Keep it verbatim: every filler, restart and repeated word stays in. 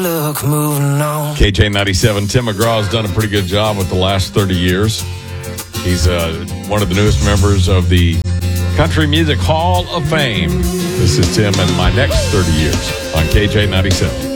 Look, moving on. K J ninety-seven, Tim McGraw has done a pretty good job with the last thirty years. He's uh, one of the newest members of the Country Music Hall of Fame. This is Tim and my next thirty years on K J ninety-seven.